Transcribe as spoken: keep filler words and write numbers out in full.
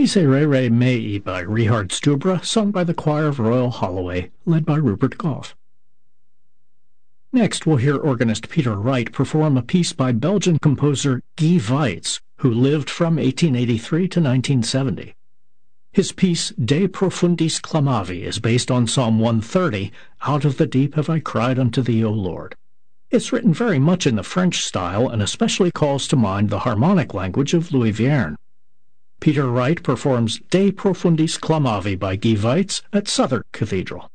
Miserere Mei by Richard Stubra, sung by the choir of Royal Holloway, led by Rupert Gough. Next, we'll hear organist Peter Wright perform a piece by Belgian composer Guy Weitz, who lived from eighteen eighty-three to nineteen seventy. His piece De Profundis Clamavi is based on Psalm one thirty, Out of the deep have I cried unto thee, O Lord. It's written very much in the French style and especially calls to mind the harmonic language of Louis Vierne. Peter Wright performs De Profundis Clamavi by Guy Weitz at Southwark Cathedral.